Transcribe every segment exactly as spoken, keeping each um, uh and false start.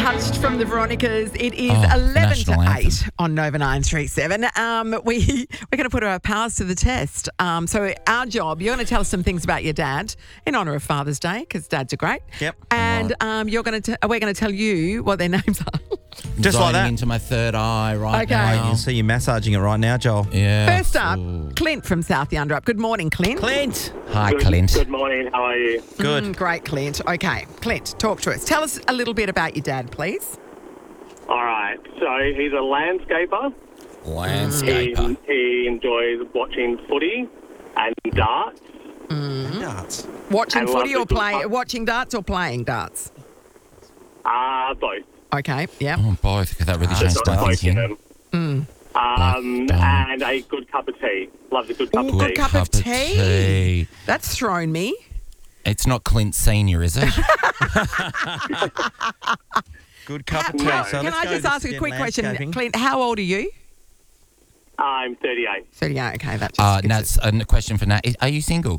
Touched from the Veronicas. It is Oh, eleven to national anthem. eight on Nova nine three seven. Um, we, we're going to put our powers to the test. Um, so our job, you're going to tell us some things about your dad in honour of Father's Day, because dads are great. Yep. And um, you're going to we're going to tell you what their names are. Just like Zoning that. into my third eye right Okay. now. You can see you massaging it right now, Joel. Yeah. First up, Ooh. Clint from South Yanderup. Good morning, Clint. Clint. Hi, Good, Clint. Good morning. How are you? Good. Mm, great, Clint. Okay, Clint, talk to us. Tell us a little bit about your dad, please. All right. So he's a landscaper. He, Landscaper. he enjoys watching footy and darts. Darts. Watching And footy or loves a good play, pub. watching darts or playing darts? Uh, both. Okay, yeah. Oh, both. That really changed Not my both in thinking. them. Um, Both. and a good cup of tea. Loves a good cup Ooh, of good tea. cup of tea. tea. That's thrown me. It's not Clint Senior, is it? Good cup of tea. No. So Can let's I go just to ask a get quick question? landscaping. Clint, how old are you? I'm thirty-eight. thirty-eight, okay. That just Uh, gives Nat's a question for Nat. Is- Are you single?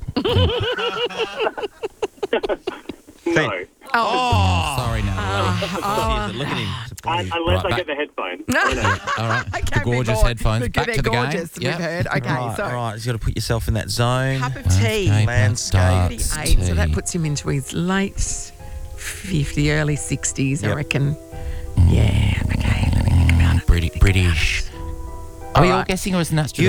No. it- Oh, Sorry, Nat. oh. Look at him. Un- Supportive. unless Right, I get the headphones. You know. All right. I The can't be gorgeous more- headphones. Look, Back they're to the gorgeous, game. we've heard. Okay, right, so all right. He's got to put yourself in that zone. cup of tea. Landscape. Landscape. darts, thirty-eight, so that tea. puts him into his late fifty, early sixties, I Yep. reckon. Yeah, okay, let me think about it. British. British. Are we all right. guessing or is Nat